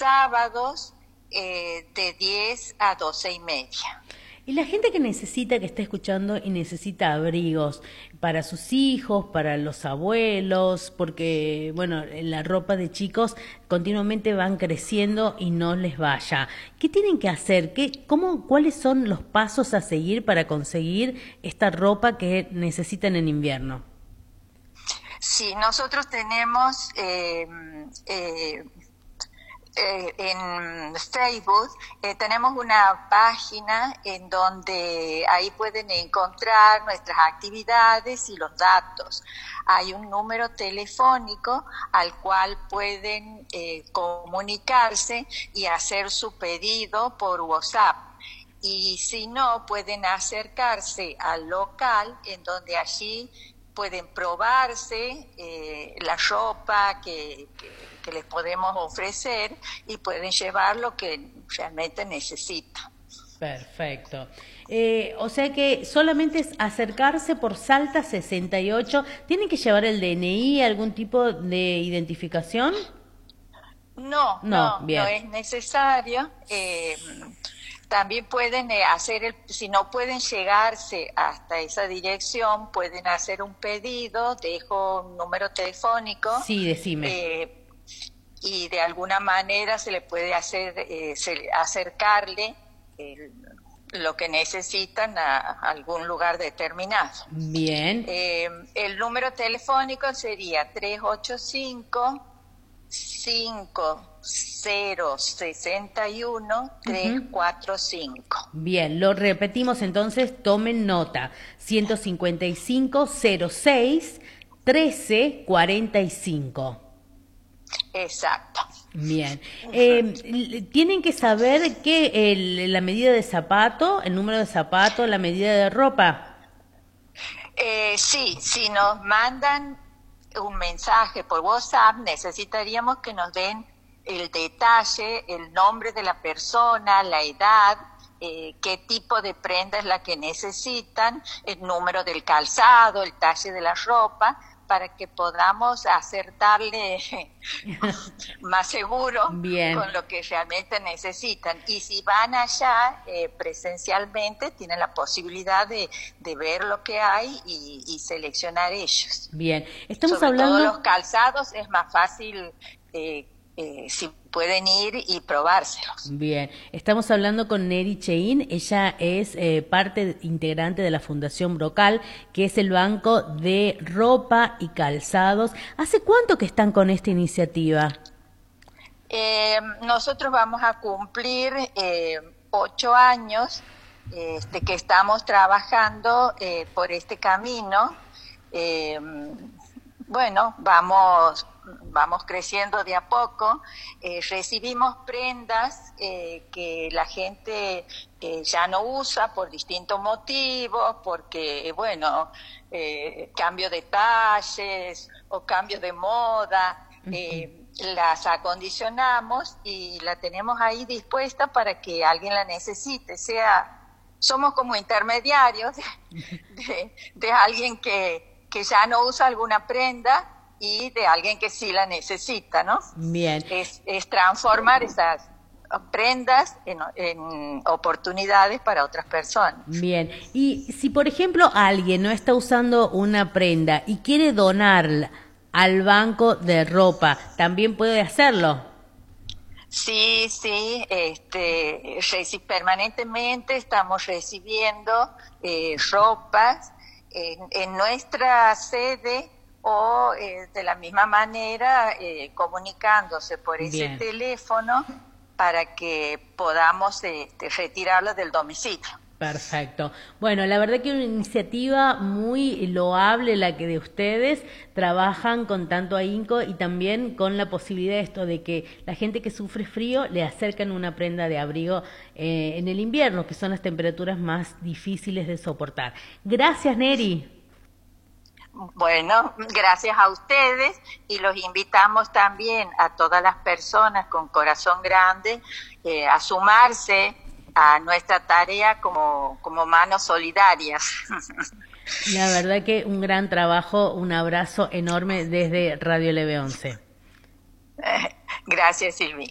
sábados de 10 a 12:30. Y la gente que necesita, que está escuchando y necesita abrigos para sus hijos, para los abuelos, porque, bueno, la ropa de chicos continuamente van creciendo y no les vaya. ¿Qué tienen que hacer? ¿Cuáles son los pasos a seguir para conseguir esta ropa que necesitan en invierno? Sí, nosotros tenemos en Facebook tenemos una página en donde ahí pueden encontrar nuestras actividades y los datos. Hay un número telefónico al cual pueden comunicarse y hacer su pedido por WhatsApp. Y si no, pueden acercarse al local en donde allí pueden probarse la ropa que les podemos ofrecer y pueden llevar lo que realmente necesitan. Perfecto. O sea que solamente es acercarse por Salta 68. ¿Tienen que llevar el DNI, algún tipo de identificación? No Bien. es necesario. También pueden si no pueden llegarse hasta esa dirección, pueden hacer un pedido, dejo un número telefónico. Sí, decime. Y de alguna manera se le puede acercarle lo que necesitan a algún lugar determinado. Bien. El número telefónico sería 385-5061-345. Bien, lo repetimos entonces, tomen nota. 155-06-1345. Exacto. Bien. Tienen que saber la medida de zapato, el número de zapato, la medida de ropa. Sí, si nos mandan un mensaje por WhatsApp, necesitaríamos que nos den el detalle, el nombre de la persona, la edad, qué tipo de prenda es la que necesitan, el número del calzado, el talle de la ropa, para que podamos acertarle más seguro Bien. con lo que realmente necesitan. Y si van allá presencialmente, tienen la posibilidad de ver lo que hay y seleccionar ellos. Bien, estamos Sobre hablando... todo los calzados es más fácil si pueden ir y probárselos. Bien, estamos hablando con Neri Cheín. Ella es parte integrante de la Fundación Brocal, que es el banco de ropa y calzados. ¿Hace cuánto que están con esta iniciativa? Nosotros vamos a cumplir 8 años que estamos trabajando por este camino. Bueno, vamos creciendo de a poco. Recibimos prendas que la gente ya no usa por distintos motivos, porque, bueno, cambio de talles o cambio de moda. Las acondicionamos y la tenemos ahí dispuesta para que alguien la necesite. Somos como intermediarios de alguien que ya no usa alguna prenda y de alguien que sí la necesita, ¿no? Bien. Es transformar esas prendas en oportunidades para otras personas. Bien. Y si, por ejemplo, alguien no está usando una prenda y quiere donarla al banco de ropa, ¿también puede hacerlo? Sí, permanentemente estamos recibiendo ropas en nuestra sede o de la misma manera comunicándose por ese Bien. teléfono para que podamos retirarlo del domicilio. Perfecto. Bueno, la verdad que una iniciativa muy loable la que de ustedes trabajan con tanto ahínco y también con la posibilidad de esto de que la gente que sufre frío le acercan una prenda de abrigo en el invierno, que son las temperaturas más difíciles de soportar. Gracias, Neri. Bueno, gracias a ustedes y los invitamos también a todas las personas con corazón grande a sumarse a nuestra tarea como manos solidarias. La verdad que un gran trabajo, un abrazo enorme desde Radio LB11. Gracias, Silvi.